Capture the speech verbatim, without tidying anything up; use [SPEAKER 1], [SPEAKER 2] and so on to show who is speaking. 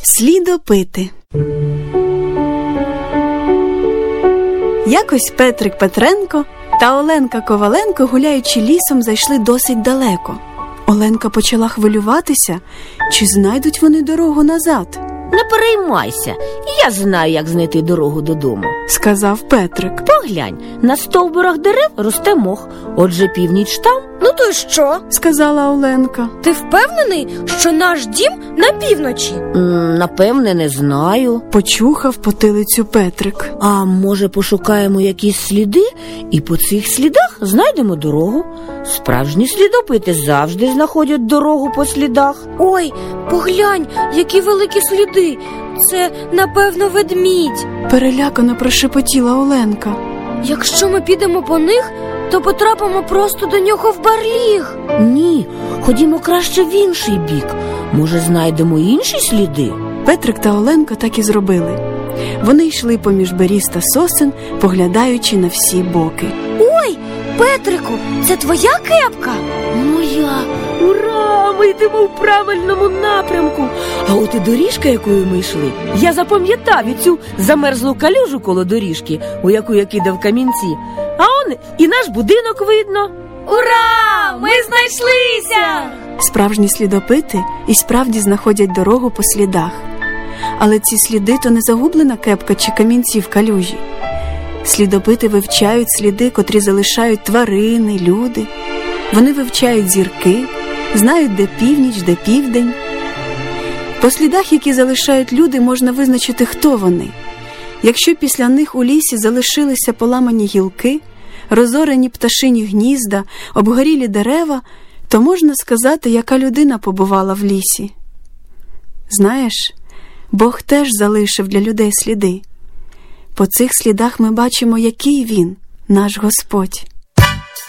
[SPEAKER 1] Слідопити. Якось Петрик Петренко та Оленка Коваленко, гуляючи лісом, зайшли досить далеко. Оленка почала хвилюватися, чи знайдуть вони дорогу назад.
[SPEAKER 2] «Не переймайся, я знаю, як знайти дорогу додому»,
[SPEAKER 1] – сказав Петрик.
[SPEAKER 2] «Поглянь, на стовбурах дерев росте мох, отже північ там».
[SPEAKER 3] «Ну то й що?» –
[SPEAKER 1] сказала Оленка.
[SPEAKER 3] «Ти впевнений, що наш дім на півночі?»
[SPEAKER 2] М, «Напевне, не знаю»,
[SPEAKER 1] – почухав потилицю Петрик.
[SPEAKER 2] «А може пошукаємо якісь сліди і по цих слідах знайдемо дорогу? Справжні слідопити завжди знаходять дорогу по слідах».
[SPEAKER 3] «Ой, поглянь, які великі сліди! Це, напевно, ведмідь!»
[SPEAKER 1] – перелякано прошепотіла Оленка.
[SPEAKER 3] «Якщо ми підемо по них, то потрапимо просто до нього в барліг».
[SPEAKER 2] «Ні, ходімо краще в інший бік. Може, знайдемо інші сліди?»
[SPEAKER 1] Петрик та Оленка так і зробили. Вони йшли поміж беріз та сосен, поглядаючи на всі боки.
[SPEAKER 3] «Ой, Петрику, це твоя кепка?»
[SPEAKER 2] «Моя! Ура! Ми йдемо в правильному напрямку! А от і доріжка, якою ми йшли. Я запам'ятав цю замерзлу калюжу коло доріжки, у яку я кидав камінці. А он і наш будинок видно».
[SPEAKER 3] «Ура! Ми знайшлися!»
[SPEAKER 1] Справжні слідопити і справді знаходять дорогу по слідах. Але ці сліди – то не загублена кепка чи камінці в калюжі. Слідопити вивчають сліди, котрі залишають тварини, люди. Вони вивчають зірки, знають, де північ, де південь. По слідах, які залишають люди, можна визначити, хто вони. Якщо після них у лісі залишилися поламані гілки, розорені пташині гнізда, обгорілі дерева, то можна сказати, яка людина побувала в лісі. Знаєш, Бог теж залишив для людей сліди. По цих слідах ми бачимо, який Він, наш Господь.